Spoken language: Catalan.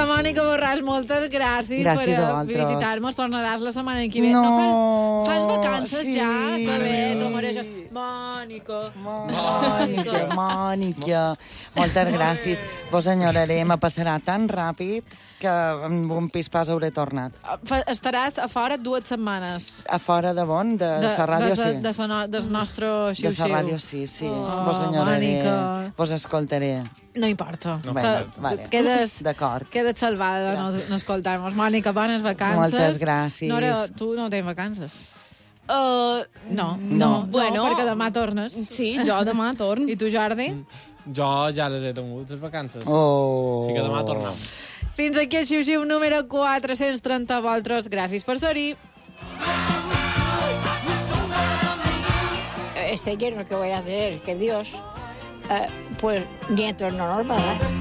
Mònica Borràs, moltes gràcies per visitar-nos. Tornaràs la setmana que ve. No, fas vacances sí. ja? Que bé, t'ho mereixes. Mònica. Moltes gràcies. Vos enyoraré, me passarà tan ràpid que amb un pispàs hauré tornat. Estaràs a fora 2 setmanes. A fora de bon? De la ràdio, sí. Del nostre xiu-xiu. De la ràdio, sí. Vos enyoraré, vos escoltaré. No importa. Vale. D'acord. Queda't salvada de no escoltar-nos. Mònica, bones vacances. Moltes gràcies. Nora, tu no tens vacances? No, bueno, perquè demà tornes. Sí, jo demà torno. I tu, Jordi? Jo ja les he tingut, les vacances. Així que demà tornem. Fins aquí el xiu-xiu número 430. Vosaltres, gràcies per ser-hi. Este yerno que voy a tener, que Dios, pues nietos no nos va a dar.